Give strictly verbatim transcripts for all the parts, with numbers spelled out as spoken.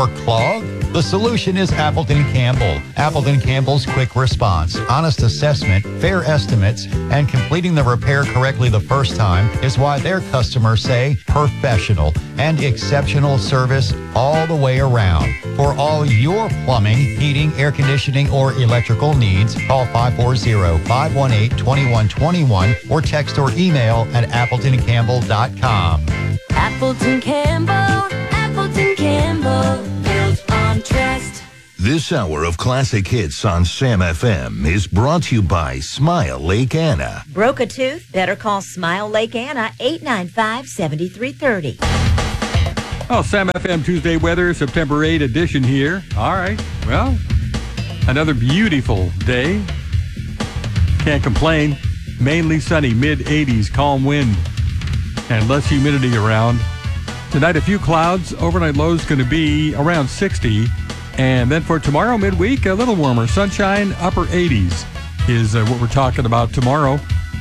or clogged? The solution is Appleton Campbell. Appleton Campbell's quick response, honest assessment, fair estimates, and completing the repair correctly the first time is why their customers say professional and exceptional service all the way around. For all your plumbing, heating, air conditioning, or electrical needs, call five four zero, five one eight, two one two one or text or email at appleton campbell dot com. Appleton Campbell, Appleton Campbell, built on trust. This hour of classic hits on Sam F M is brought to you by Smile Lake Anna. Broke a tooth? Better call Smile Lake Anna, eight nine five, seven three three zero. Oh, Sam F M Tuesday weather, September eighth edition here. All right, well, another beautiful day. Can't complain. Mainly sunny, mid eighties, calm wind, and less humidity around. Tonight, a few clouds. Overnight low is going to be around sixty. And then for tomorrow, midweek, a little warmer. Sunshine, upper eighties is uh, what we're talking about tomorrow.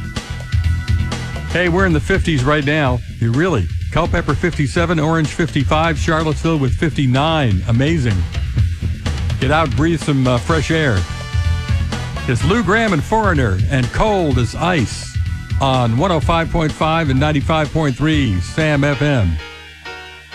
Hey, we're in the fifties right now. You really. Culpeper fifty-seven, Orange fifty-five, Charlottesville with fifty-nine. Amazing. Get out, breathe some uh, fresh air. It's Lou Graham and Foreigner and Cold as Ice on one oh five point five and ninety-five point three Sam F M.